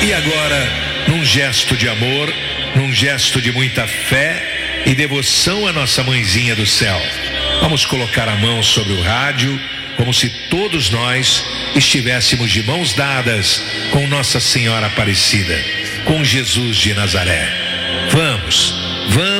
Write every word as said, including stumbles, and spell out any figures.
E agora, num gesto de amor, num gesto de muita fé e devoção à nossa mãezinha do céu, vamos colocar a mão sobre o rádio, como se todos nós estivéssemos de mãos dadas com Nossa Senhora Aparecida, com Jesus de Nazaré. Vamos, vamos.